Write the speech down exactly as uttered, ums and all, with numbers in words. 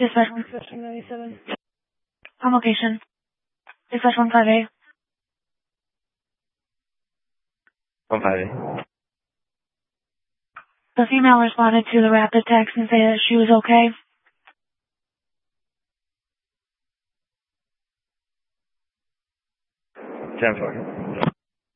Dispatch one fifty ninety-seven. on location. Dispatch one five eight. one five eight. The female responded to the rapid text and said that she was okay. ten four.